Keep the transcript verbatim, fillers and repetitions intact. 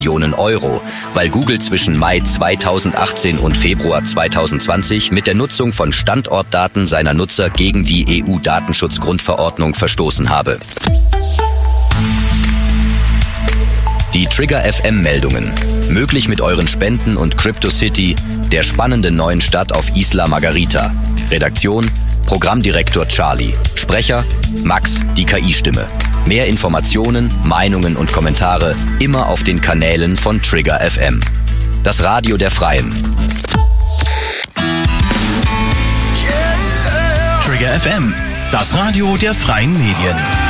Millionen Euro, weil Google zwischen Mai zweitausendachtzehn und Februar zweitausendzwanzig mit der Nutzung von Standortdaten seiner Nutzer gegen die E U-Datenschutzgrundverordnung verstoßen habe. Die Trigger F M-Meldungen. Möglich mit euren Spenden und CryptoCity, der spannenden neuen Stadt auf Isla Margarita. Redaktion: Programmdirektor Charlie. Sprecher: Max, die K I-Stimme. Mehr Informationen, Meinungen und Kommentare immer auf den Kanälen von Trigger F M. Das Radio der Freien. Trigger F M, das Radio der Freien Medien.